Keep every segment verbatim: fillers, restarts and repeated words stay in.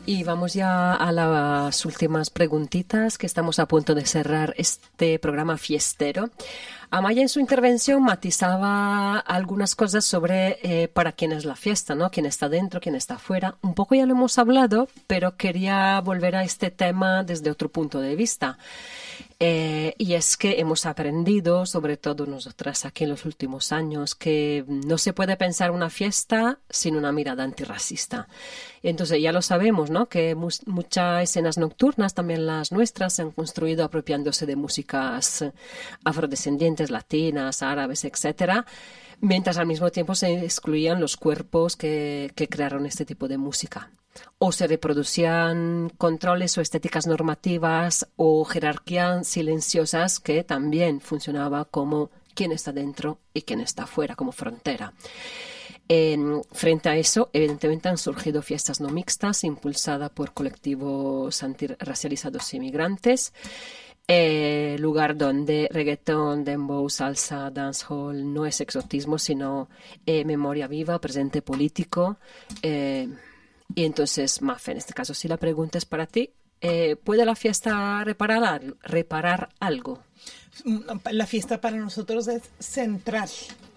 Y vamos ya a las últimas preguntitas, que estamos a punto de cerrar este programa fiestero. Amaya en su intervención matizaba algunas cosas sobre eh, para quién es la fiesta, ¿no? Quién está dentro, quién está afuera. Un poco ya lo hemos hablado, pero quería volver a este tema desde otro punto de vista. Eh, y es que hemos aprendido, sobre todo nosotras aquí en los últimos años, que no se puede pensar una fiesta sin una mirada antirracista. Entonces ya lo sabemos, ¿no? Que mu- muchas escenas nocturnas, también las nuestras, se han construido apropiándose de músicas afrodescendientes, latinas, árabes, etcétera, mientras al mismo tiempo se excluían los cuerpos que, que crearon este tipo de música. O se reproducían controles o estéticas normativas o jerarquías silenciosas que también funcionaba como quién está dentro y quién está afuera, como frontera. Eh, frente a eso, evidentemente han surgido fiestas no mixtas impulsadas por colectivos antirracializados y migrantes. Eh, lugar donde reggaetón, dembow, salsa, dancehall no es exotismo, sino eh, memoria viva, presente político. Eh, y entonces, Mafe, en este caso, si la pregunta es para ti, eh, ¿puede la fiesta reparar, al- reparar algo? La fiesta para nosotros es central.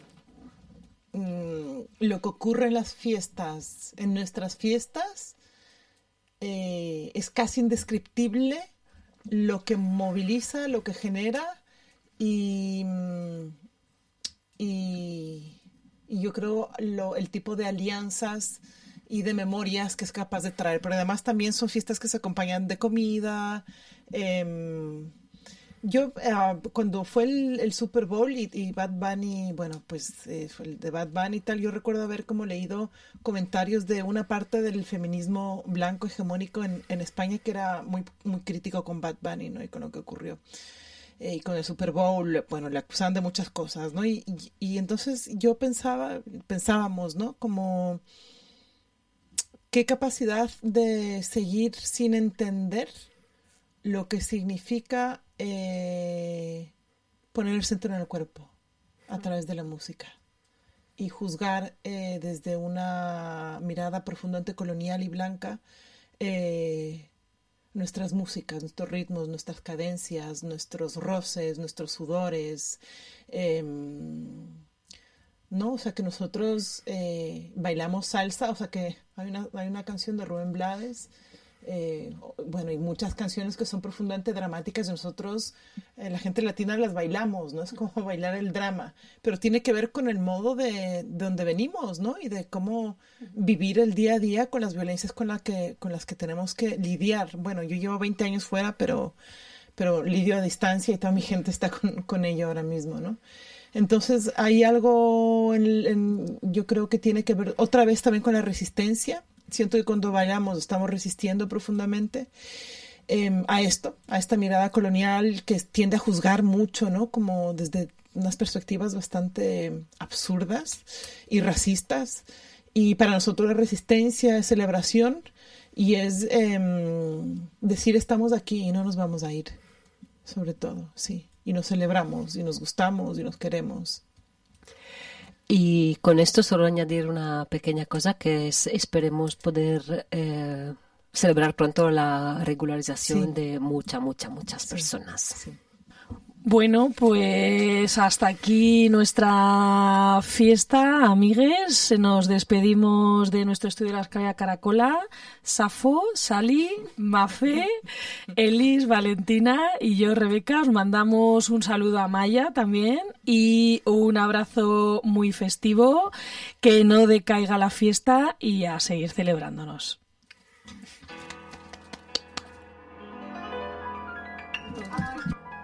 Mm, Lo que ocurre en las fiestas, en nuestras fiestas, eh, es casi indescriptible lo que moviliza, lo que genera y, mm, y, y yo creo lo, el tipo de alianzas y de memorias que es capaz de traer. Pero además también son fiestas que se acompañan de comida. em, Yo, ah, cuando fue el, el Super Bowl y, y Bad Bunny, bueno, pues eh, fue el de Bad Bunny y tal, yo recuerdo haber como leído comentarios de una parte del feminismo blanco hegemónico en, en España que era muy, muy crítico con Bad Bunny, ¿no? Y con lo que ocurrió. Eh, y con el Super Bowl, bueno, le acusaban de muchas cosas, ¿no? Y, y, y entonces yo pensaba, pensábamos, ¿no? Como qué capacidad de seguir sin entender lo que significa eh, poner el centro en el cuerpo a través de la música y juzgar eh, desde una mirada profundamente colonial y blanca eh, nuestras músicas, nuestros ritmos, nuestras cadencias, nuestros roces, nuestros sudores. Eh, ¿no? O sea, que nosotros eh, bailamos salsa, o sea, que hay una, hay una canción de Rubén Blades, eh, bueno, y muchas canciones que son profundamente dramáticas, y nosotros, eh, la gente latina las bailamos, ¿no? Es como bailar el drama, pero tiene que ver con el modo de, de donde venimos, ¿no? Y de cómo vivir el día a día con las violencias con, la que, con las que tenemos que lidiar. Bueno, yo llevo veinte años fuera, pero, pero lidio a distancia y toda mi gente está con, con ello ahora mismo, ¿no? Entonces hay algo, en, en, yo creo que tiene que ver otra vez también con la resistencia. Siento que cuando bailamos estamos resistiendo profundamente eh, a esto, a esta mirada colonial que tiende a juzgar mucho, ¿no? Como desde unas perspectivas bastante absurdas y racistas. Y para nosotros la resistencia es celebración y es eh, decir estamos aquí y no nos vamos a ir, sobre todo, sí. Y nos celebramos, y nos gustamos, y nos queremos. Y con esto solo añadir una pequeña cosa, que es esperemos poder eh, celebrar pronto la regularización Sí. de muchas, muchas, muchas Sí, personas. sí. Bueno, pues hasta aquí nuestra fiesta, amigues. Nos despedimos de nuestro estudio de la Escalera Caracola. Safo, Sally, Mafe, Elis, Valentina y yo, Rebeca. Os mandamos un saludo a Maya también y un abrazo muy festivo. Que no decaiga la fiesta y a seguir celebrándonos.